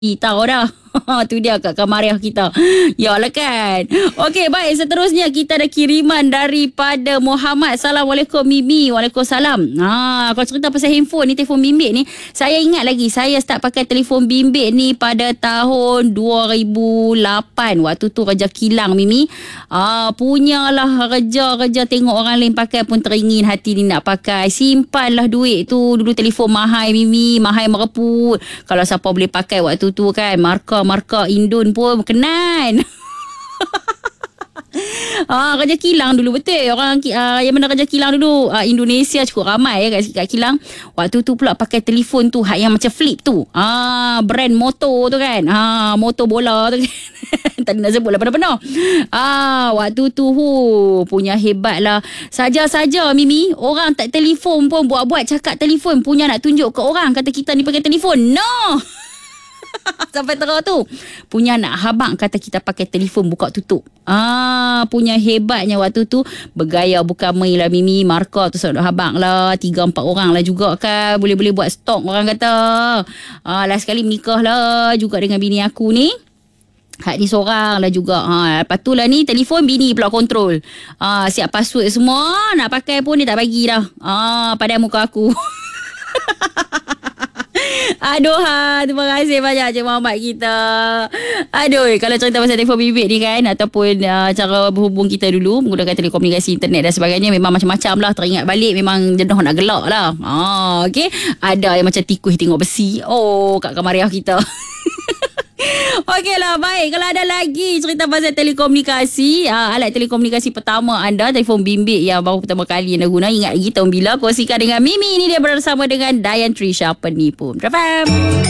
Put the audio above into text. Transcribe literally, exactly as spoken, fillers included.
Tahu dah. Tu dia Kak Kamariah kita. Ya lah kan. Okey, baik. Seterusnya kita ada kiriman daripada Muhammad. Assalamualaikum Mimi. Waalaikumsalam. Ha, kalau cerita pasal handphone ni, telefon bimbit ni, saya ingat lagi saya start pakai telefon bimbit ni pada tahun dua ribu lapan. Waktu tu kerja kilang Mimi. Ah, punyalah kerja-kerja tengok orang lain pakai pun teringin hati ni nak pakai. Simpanlah duit tu. Dulu telefon mahal Mimi, mahal mereput. Kalau siapa boleh pakai waktu tu kan, markah markah Indon pun kenan. Ah, kerja kilang dulu betul. Orang uh, yang mana kerja kilang dulu uh, Indonesia cukup ramai ya kat, kat kilang. Waktu tu pula pakai telefon tu hak yang macam flip tu. Ah, brand motor tu kan. Ah, motor bola tu kan. Tak nak sebut lah penuh-penuh. Ah, waktu tu hu, punya hebat lah. Saja-saja Mimi, orang tak telefon pun buat-buat cakap telefon punya nak tunjuk ke orang kata kita ni pakai telefon. No. Sampai terang tu punya anak habang kata kita pakai telefon buka tutup. Ah, punya hebatnya waktu tu bergaya bukan main lah Mimi. Markah tu saudara habang lah, tiga empat orang lah juga kan. Boleh-boleh buat stok orang kata. Ah, last kali menikah lah juga dengan bini aku ni. Hak ni seorang lah juga. Ha, lepas tu lah ni telefon bini pula kontrol. Ha, siap password semua. Nak pakai pun dia tak bagi dah. Ha, pada muka aku. Aduh ha, terima kasih banyak Cik Muhammad kita. Aduh, kalau cerita pasal telefon bimbit ni kan, ataupun uh, cara berhubung kita dulu menggunakan telekomunikasi internet dan sebagainya, memang macam-macam lah. Teringat balik memang jenuh nak gelak lah. Ah, okay. Ada yang macam tikus tengok besi. Oh, Kak Kamariah kita. Okey lah, baik. Kalau ada lagi cerita pasal telekomunikasi, uh, alat telekomunikasi pertama anda, telefon bimbit yang baru pertama kali anda guna, ingat lagi tahun bila, kongsikan dengan Mimi. Ini dia bersama dengan Dayan Trisha Penipu. F M.